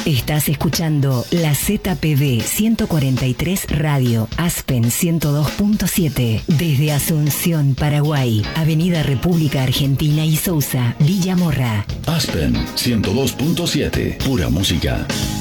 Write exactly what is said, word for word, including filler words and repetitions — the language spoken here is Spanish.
Estás escuchando la Z P D ciento cuarenta y tres Radio, Aspen ciento dos punto siete. Desde Asunción, Paraguay, Avenida República Argentina y Sousa, Villa Morra. Aspen ciento dos punto siete. Pura música.